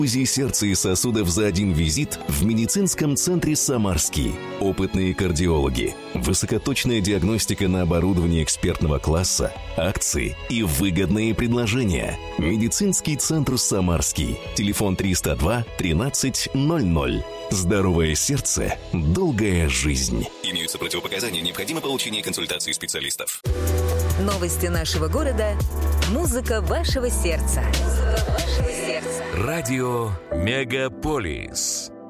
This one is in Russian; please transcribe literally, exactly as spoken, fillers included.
УЗИ сердца и сосудов за один визит в медицинском центре «Самарский». Опытные кардиологи, высокоточная диагностика на оборудовании экспертного класса, акции и выгодные предложения. Медицинский центр «Самарский». Телефон триста два тринадцать ноль ноль. Здоровое сердце, долгая жизнь. Имеются противопоказания, необходимо получение консультации специалистов. Новости нашего города. Музыка вашего сердца. Музыка вашего сердца. Радио Мегаполис.